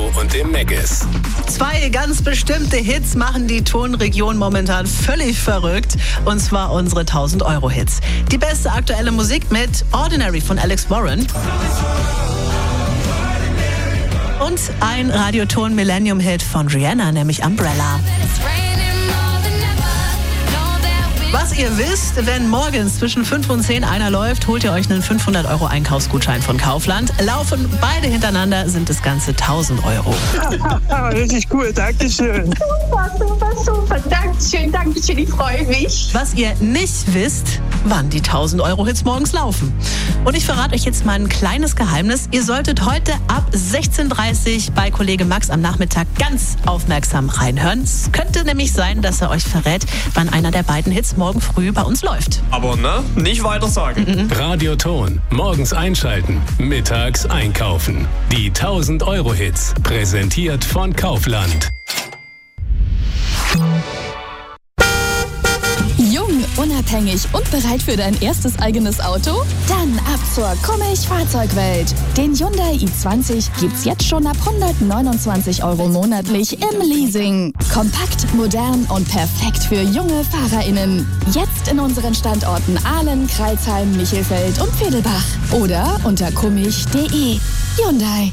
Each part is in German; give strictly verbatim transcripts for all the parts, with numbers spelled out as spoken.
Netto und dem Megas. Zwei ganz bestimmte Hits machen die Tonregion momentan völlig verrückt. Und zwar unsere tausend Euro Hits. Die beste aktuelle Musik mit Ordinary von Alex Warren. Und ein Radioton Millennium Hit von Rihanna, nämlich Umbrella. Was ihr wisst, wenn morgens zwischen fünf und zehn einer läuft, holt ihr euch einen fünfhundert Euro Einkaufsgutschein von Kaufland. Laufen beide hintereinander, sind das Ganze tausend Euro. Richtig cool, Dankeschön. Super, super, super. Dankeschön, Dankeschön, ich freue mich. Was ihr nicht wisst, wann die tausend Euro Hits morgens laufen. Und ich verrate euch jetzt mal ein kleines Geheimnis. Ihr solltet heute ab sechzehn Uhr dreißig bei Kollege Max am Nachmittag ganz aufmerksam reinhören. Es könnte nämlich sein, dass er euch verrät, wann einer der beiden Hits morgen früh bei uns läuft. Aber ne, nicht weiter sagen. Mhm. Radioton. Morgens einschalten, mittags einkaufen. Die tausend Euro Hits. Präsentiert von Kaufland. Jung, unabhängig und bereit für dein erstes eigenes Auto? Dann ab zur Kummich Fahrzeugwelt. Den Hyundai i zwanzig gibt's jetzt schon ab hundertneunundzwanzig Euro monatlich im Leasing. Kompakt, modern und perfekt für junge FahrerInnen. Jetzt in unseren Standorten Ahlen, Crailsheim, Michelfeld und Vedelbach. Oder unter kummich punkt de. Hyundai.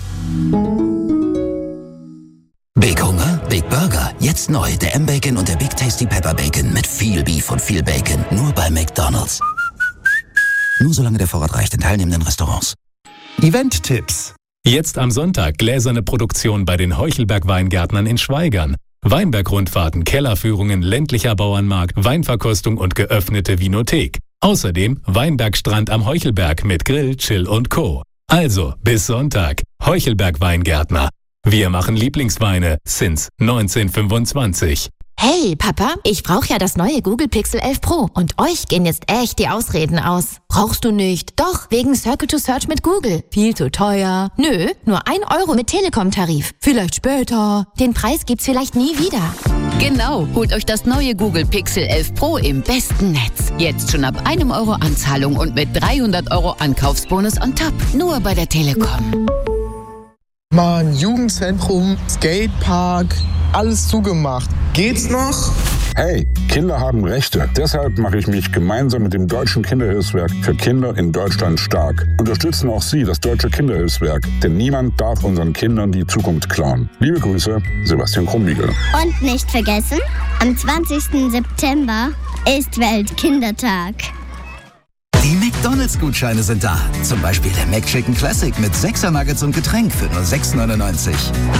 Big Hunger, Big Burger. Jetzt neu der M-Bacon und der Big Tasty Pepper Bacon mit viel Beef und viel Bacon. Nur bei McDonald's. Nur solange der Vorrat reicht in teilnehmenden Restaurants. Event-Tipps. Jetzt am Sonntag gläserne Produktion bei den Heuchelberg-Weingärtnern in Schwaigern. Weinbergrundfahrten, Kellerführungen, ländlicher Bauernmarkt, Weinverkostung und geöffnete Vinothek. Außerdem Weinbergstrand am Heuchelberg mit Grill, Chill und Co. Also bis Sonntag. Heuchelberg-Weingärtner. Wir machen Lieblingsweine since neunzehnhundertfünfundzwanzig. Hey, Papa, ich brauche ja das neue Google Pixel elf Pro und euch gehen jetzt echt die Ausreden aus. Brauchst du nicht? Doch, wegen Circle to Search mit Google. Viel zu teuer. Nö, nur ein Euro mit Telekom-Tarif. Vielleicht später. Den Preis gibt's vielleicht nie wieder. Genau, holt euch das neue Google Pixel elf Pro im besten Netz. Jetzt schon ab einem Euro Anzahlung und mit dreihundert Euro Ankaufsbonus on top. Nur bei der Telekom. Mann, Jugendzentrum, Skatepark, alles zugemacht. Geht's noch? Hey, Kinder haben Rechte. Deshalb mache ich mich gemeinsam mit dem Deutschen Kinderhilfswerk für Kinder in Deutschland stark. Unterstützen auch Sie das Deutsche Kinderhilfswerk, denn niemand darf unseren Kindern die Zukunft klauen. Liebe Grüße, Sebastian Krumbiegel. Und nicht vergessen, am zwanzigsten September ist Weltkindertag. Die McDonalds-Gutscheine sind da. Zum Beispiel der McChicken Classic mit sechser Nuggets und Getränk für nur sechs neunundneunzig.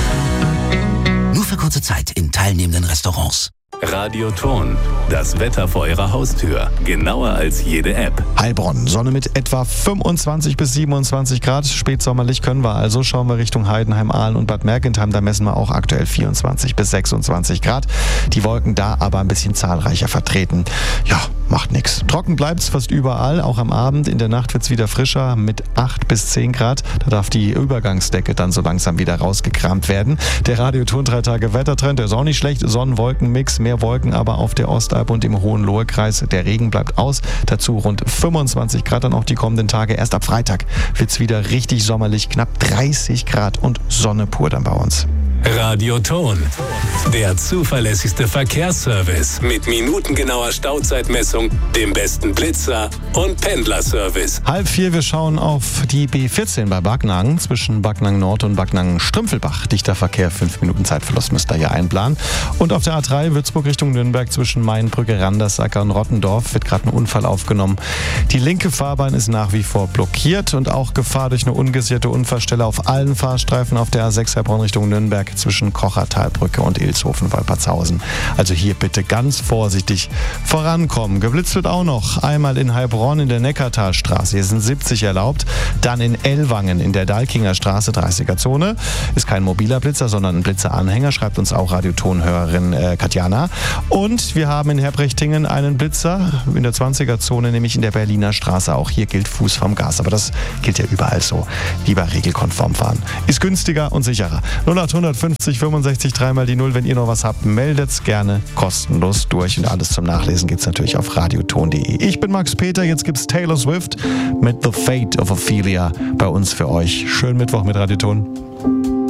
Nur für kurze Zeit in teilnehmenden Restaurants. Radioton. Das Wetter vor Ihrer Haustür. Genauer als jede App. Heilbronn. Sonne mit etwa fünfundzwanzig bis siebenundzwanzig Grad. Spätsommerlich können wir also. Schauen wir Richtung Heidenheim, Aalen und Bad Mergentheim. Da messen wir auch aktuell vierundzwanzig bis sechsundzwanzig Grad. Die Wolken da aber ein bisschen zahlreicher vertreten. Ja, macht nichts. Trocken bleibt's fast überall. Auch am Abend. In der Nacht wird's wieder frischer mit acht bis zehn Grad. Da darf die Übergangsdecke dann so langsam wieder rausgekramt werden. Der Radioton drei Tage Wettertrend, der ist auch nicht schlecht. Sonnen-Wolken-Mix. Mehr Wolken aber auf der Ostalb und im Hohenlohe-Kreis. Der Regen bleibt aus. Dazu rund fünfundzwanzig Grad dann auch die kommenden Tage. Erst ab Freitag wird's wieder richtig sommerlich. Knapp dreißig Grad und Sonne pur dann bei uns. Radioton. Der zuverlässigste Verkehrsservice mit minutengenauer Stauzeitmessung, dem besten Blitzer und Pendlerservice. Halb vier, wir schauen auf die B vierzehn bei Backnang zwischen Backnang Nord und Backnang Strümpfelbach. Dichter Verkehr, fünf Minuten Zeitverlust müsst ihr hier einplanen. Und auf der A drei Würzburg Richtung Nürnberg zwischen Mainbrücke, Randersacker und Rottendorf wird gerade ein Unfall aufgenommen. Die linke Fahrbahn ist nach wie vor blockiert und auch Gefahr durch eine ungesicherte Unfallstelle auf allen Fahrstreifen auf der A sechs Heilbronn Richtung Nürnberg zwischen Kochertalbrücke und Ilshofen-Wolpertshausen. Also hier bitte ganz vorsichtig vorankommen. Geblitzt wird auch noch. Einmal in Heilbronn in der Neckartalstraße. Hier sind siebzig erlaubt. Dann in Ellwangen in der Dalkinger Straße, dreißiger Zone. Ist kein mobiler Blitzer, sondern ein Blitzeranhänger. Schreibt uns auch Radiotonhörerin äh, Katjana. Und wir haben in Herbrichtingen einen Blitzer in der zwanziger Zone, nämlich in der Berliner Straße. Auch hier gilt Fuß vom Gas. Aber das gilt ja überall so. Lieber regelkonform fahren. Ist günstiger und sicherer. null acht fünfzig fünfundsechzig dreimal die Null. Wenn ihr noch was habt, meldet's gerne kostenlos durch. Und alles zum Nachlesen gibt's natürlich auf radioton punkt de. Ich bin Max Peter, jetzt gibt's Taylor Swift mit The Fate of Ophelia bei uns für euch. Schönen Mittwoch mit Radioton.